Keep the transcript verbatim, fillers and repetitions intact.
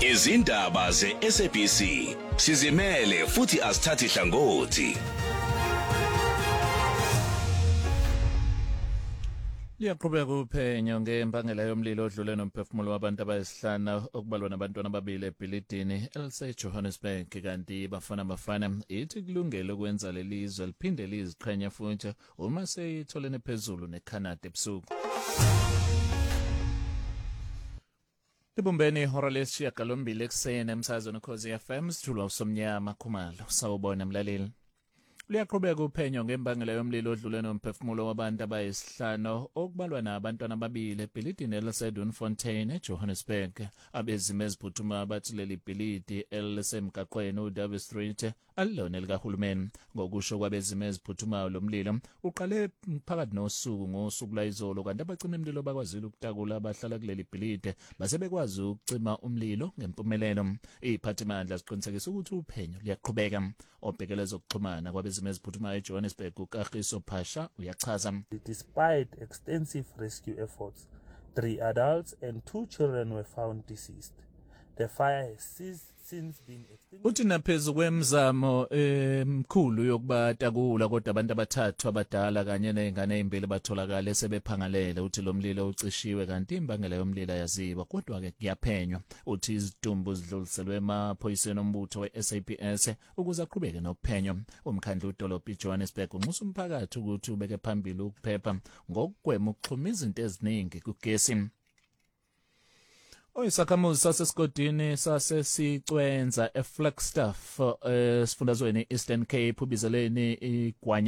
izindaba ze-S A B C sizimele futhi asithathi hlangothi. Liyaqhubeka uphenyo ngembangela yomlilo odlule nomphefumulo wabantu abayisihlanu okubalwa nabantwana ababili ebhilidini elise-Johannesburg kanti bafana bafana ithi kulungele ukwenza lelizwe liphinde liziqhenya futhi uma seyitholene phezulu neCanada ebusuku. Ibumbeni ihora lesishiyagalombili ekuseni emsakazweni Ukhozi F M sithulwa usomnyama Khumalo. Sawubona mlaleli. Liyaqhubeka uphenyo ngembangela yomlilo odlule nomphefumulo wabantu abayisihlanu okubalwa nabantwana ababili ebhilidini elise-Doornfontein eJohannesburg. Abezimo eziphuthumayo bathi leli bhilidi elisemgaqweni uDavis Street alilona likahulumeni. Ngokusho kwabezimo eziphuthumayo lo mlilo uqale phakathi nosuku ngosuku layizolo kanti abacima umlilo bakwazile ukutakula abahlala kuleli bhilidi base bekwazi ukucima umlilo ngempumelelo. Iziphathimandla ziqinisekisa ukuthi uphenyo liyaqhubeka. Obhekele zokuxhumana kwabezimo eziphuthumayo eJohannesburg uKagiso Phasha uyachaza. Despite extensive rescue efforts, three adults and two children were found deceased. The fire has ceased since being extinguished. Uthi naphezu kwemizamo emkhulu yokubatakula kodwa abantu abathathu abadala kanye nezingane ezimbili batholakala sebephangalele. Uthi lo mlilo ucishiwe kanti imbangela yomlilo yaziwa kodwa ke kuyaphenywa. Uthi izidumbu zidluliselwe emaphoyiseni ombutho we-S A P S ukuze aqhubeke nokuphenywa. Umkhandlu udolobha iJohannesburg unxusa umphakathi ukuthi ubeke phambili ukuphepha ngokugwema ukuxhuma izinto eziningi kugesi. Oyisakhamuzi sasesigodini sasesicwenza eFlagstaff esifundazweni Eastern Cape ubizeleni igwanya